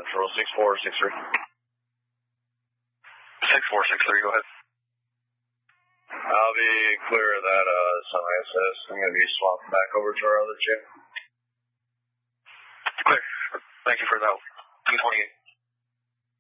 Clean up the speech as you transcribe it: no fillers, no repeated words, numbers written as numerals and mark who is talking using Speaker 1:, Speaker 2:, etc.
Speaker 1: Central, 6463.
Speaker 2: 6463, go ahead.
Speaker 1: I'll be clear of that Sun ISS. I'm going to be swapping back over to our other chip.
Speaker 2: Clear. Thank you for that. 228.